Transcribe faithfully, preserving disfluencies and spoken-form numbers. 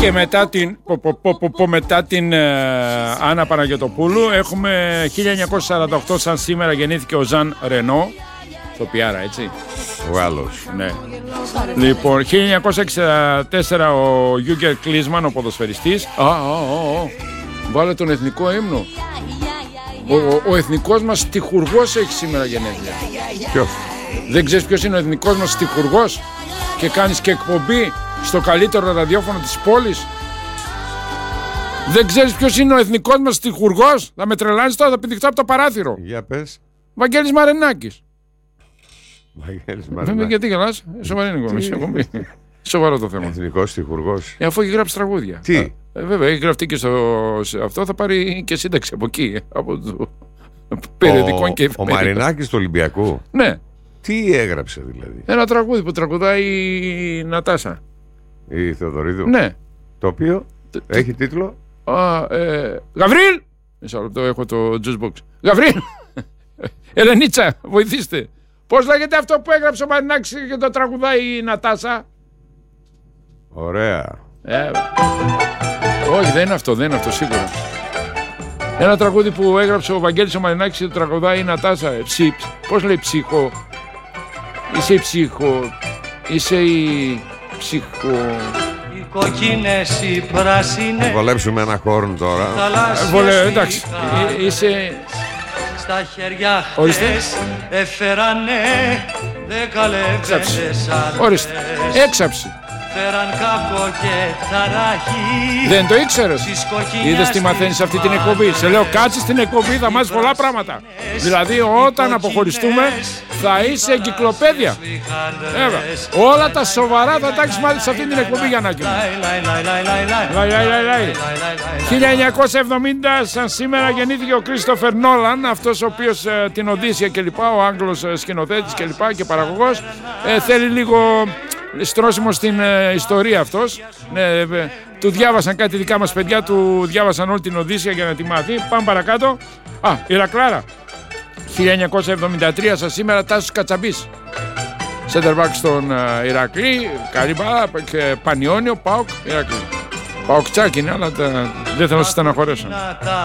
Και μετά την, πο, πο, πο, πο, πο, μετά την ε, Άννα Παναγιωτοπούλου έχουμε χίλια εννιακόσια σαράντα οκτώ, σαν σήμερα γεννήθηκε ο Ζαν Ρενό. Ηθοποιάρα, έτσι. Ο Γάλλος. Ναι. Λοιπόν, χίλια εννιακόσια εξήντα τέσσερα ο Γιούγκερ Κλίσμαν, ο ποδοσφαιριστής. Α, α, α, α. Βάλε τον εθνικό ύμνο. Ο, ο, ο εθνικός μας στιχουργός έχει σήμερα γενέθλια. Ποιος? Δεν ξέρεις ποιος είναι ο εθνικός μας στιχουργός? Και κάνεις και εκπομπή στο καλύτερο ραδιόφωνο της πόλης. Δεν ξέρεις ποιος είναι ο εθνικός μας στιχουργός? Θα με τρελάνεις τώρα, θα πηδηχτώ από το παράθυρο. Για πες. Βαγγέλης Μαρενάκης. Βαγγέλης Βέβαια, Μαρενάκης. γιατί γελάς? Σοβαρή είναι η εκπομπή. Σοβαρό το θέμα. Εθνικός στιχουργός. Ε, αφού έχει γράψει τραγούδια. Τι? Ε, βέβαια, έχει γραφτεί και στο σε αυτό, θα πάρει και σύνταξη από εκεί. Από το περιοδικό και Ο εφημερίδα. Μαρινάκης του Ολυμπιακού. Ναι. Τι έγραψε δηλαδή? Ένα τραγούδι που τραγουδάει η Νατάσα. Η Θεοδωρίδου. Ναι. Το οποίο έχει τίτλο. Α, ε, Γαβρίλ! Μισό λεπτό, έχω το juice box. Γαβρίλ! Ελενίτσα, βοηθήστε. Πώς λέγεται αυτό που έγραψε ο Μαρινάκης και το τραγουδάει η Νατάσα? Ωραία. Ε, όχι, δεν είναι αυτό, δεν είναι αυτό σίγουρα. Ένα τραγούδι που έγραψε ο Βαγγέλης ο Μαρινάκης και το τραγουδάει η Νατάσα. Ε, ψι, πώς λέει ψυχο? Είσαι η ψυχο. Είσαι η ψυχο. Οι κοκκίνες, οι πράσινες. Θα βολέψουμε ένα χόρν τώρα. Ε, βολε, εντάξει. Ε, είσαι... Στα χέρια Ορίστε. χτες έφερανε δέκα λεβέντες άλλες. Ορίστε. Έξαψη. Φέραν κάκο και ταράχη. Δεν το ήξερες? Στις κοκκινιάς Είδες τι μαθαίνεις σε αυτή την εκπομπή? Σε λέω κάτσε στην εκπομπή, θα μάθεις πολλά πράγματα. Δηλαδή όταν αποχωριστούμε θα είσαι εγκυκλοπαίδεια. Βέβαια. Όλα τα σοβαρά θα τα έχεις μάθει σε αυτή την εκπομπή, Γιαννάκη μου. Λαϊ, λαϊ, λαϊ, λαϊ. χίλια εννιακόσια εβδομήντα, σαν σήμερα γεννήθηκε ο Κρίστοφερ Νόλαν, αυτός ο οποίος ε, την Οδύσσια και λοιπά, ο Άγγλος ε, σκηνοθέτης και λοιπά και παραγωγός. Ε, θέλει λίγο στρώσιμο στην ε, ιστορία αυτός. Ε, ε, του διάβασαν κάτι δικά μας παιδιά, του διάβασαν όλη την Οδύσσια για να τη μάθει. Πάμε παρακάτω. Α, Ηρακλάρα. χίλια εννιακόσια εβδομήντα τρία, σαν σήμερα, Τάσος Κατσαμπής. Center back στον uh, Ηρακλή, καλή μπάλα, και Πανιόνιο, ΠΑΟΚ, Ηρακλή. ΠΑΟΚ τσάκι είναι, αλλά τα... δεν θέλω να σας στεναχωρέσω.